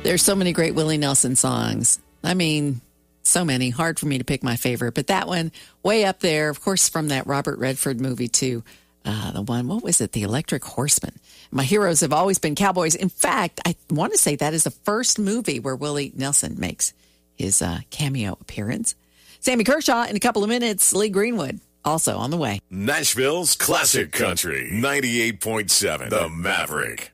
There's so many great Willie Nelson songs. I mean, so many. Hard for me to pick my favorite. But that one, way up there, of course, from that Robert Redford movie, too. The one, what was it? The Electric Horseman. My heroes have always been cowboys. In fact, I want to say that is the first movie where Willie Nelson makes his cameo appearance. Sammy Kershaw in a couple of minutes. Lee Greenwood also on the way. Nashville's Classic Country, 98.7, The Maverick.